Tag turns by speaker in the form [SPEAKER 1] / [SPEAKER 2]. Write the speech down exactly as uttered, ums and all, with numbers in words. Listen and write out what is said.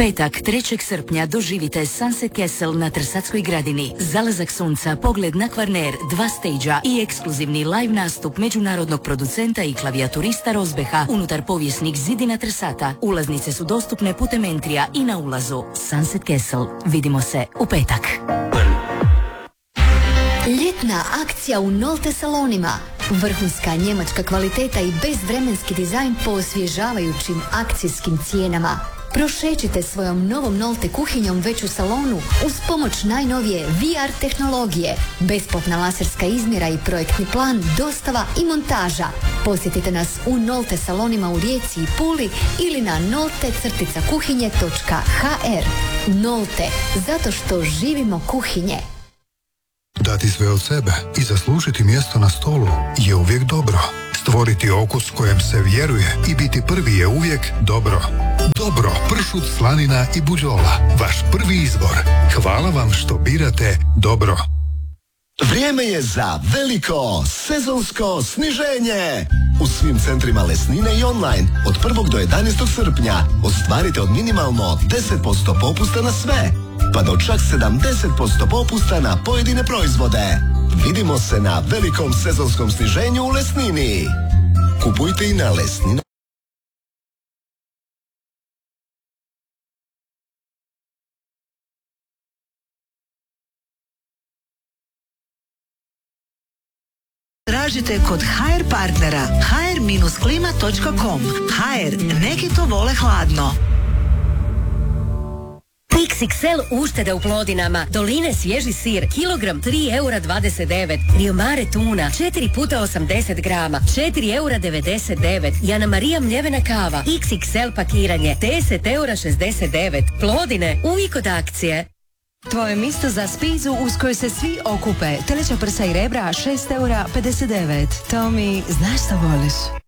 [SPEAKER 1] petak, trećeg srpnja, doživite Sunset Castle na Trsatskoj gradini. Zalazak sunca, pogled na Kvarner, dva stage-a i ekskluzivni live nastup međunarodnog producenta i klavijaturista Rozbeha unutar povijesnih zidina Trsata. Ulaznice su dostupne putem Entrija i na ulazu. Sunset Castle. Vidimo se u petak.
[SPEAKER 2] Ljetna akcija u Nolte salonima. Vrhunska njemačka kvaliteta i bezvremenski dizajn po osvježavajućim akcijskim cijenama. Prošećite svojom novom Nolte kuhinjom već u salonu uz pomoć najnovije V R tehnologije. Besplatna laserska izmjera i projektni plan, dostava i montaža. Posjetite nas u Nolte salonima u Rijeci i Puli ili na nolte kuhinje točka h r. Nolte, zato što živimo kuhinje.
[SPEAKER 3] Dati sve od sebe i zaslužiti mjesto na stolu je uvijek dobro. Stvoriti okus kojem se vjeruje i biti prvi je uvijek dobro. Dobro, pršut, slanina i buđola. Vaš prvi izbor. Hvala vam što birate dobro.
[SPEAKER 4] Vrijeme je za veliko sezonsko sniženje. U svim centrima Lesnine i online od prvog do jedanaestog srpnja ostvarite od minimalno deset posto popusta na sve, pa do čak sedamdeset posto popusta na pojedine proizvode. Vidimo se na velikom sezonskom sniženju u Lesnini. Kupujte i na Lesnina.
[SPEAKER 5] Tražite kod H R partnera h r klima točka com. H R, neki to vole hladno.
[SPEAKER 6] iks iks el ušteda u Plodinama. Doline svježi sir, kilogram tri eura dvadeset devet. Rio Mare tuna, četiri puta osamdeset grama, četiri eura devedeset devet. Jana Marija mljevena kava, iks iks el pakiranje, deset eura šezdeset devet. Plodine, uvijek od akcije.
[SPEAKER 7] Tvoje mjesto za spizu uz koje se svi okupe. Teleća prsa i rebra šest eura pedeset devet. Tomi, znaš što voliš?